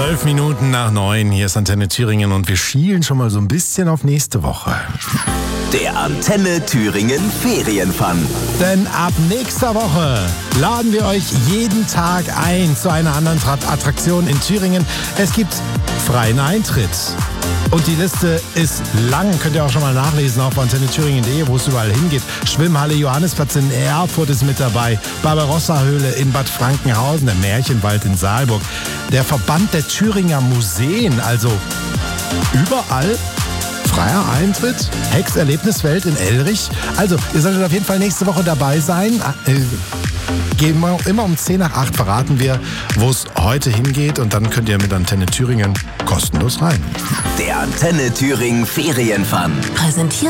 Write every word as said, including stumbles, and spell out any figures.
Zwölf Minuten nach neun, hier ist Antenne Thüringen und wir schielen schon mal so ein bisschen auf nächste Woche. Der Antenne Thüringen Ferienfun. Denn ab nächster Woche laden wir euch jeden Tag ein zu einer anderen Attraktion in Thüringen. Es gibt freien Eintritt. Und die Liste ist lang, könnt ihr auch schon mal nachlesen auf antenne thüringen punkt de, wo es überall hingeht. Schwimmhalle Johannesplatz in Erfurt ist mit dabei, Barbarossa-Höhle in Bad Frankenhausen, der Märchenwald in Saalburg, der Verband der Thüringer Museen, also überall freier Eintritt, Hex-Erlebniswelt in Elrich. Also, ihr solltet auf jeden Fall nächste Woche dabei sein. Äh, gehen wir immer um zehn nach acht verraten wir, wo es heute hingeht und dann könnt ihr mit Antenne Thüringen kostenlos rein. Der Antenne Thüringen Ferienfun. Präsentiert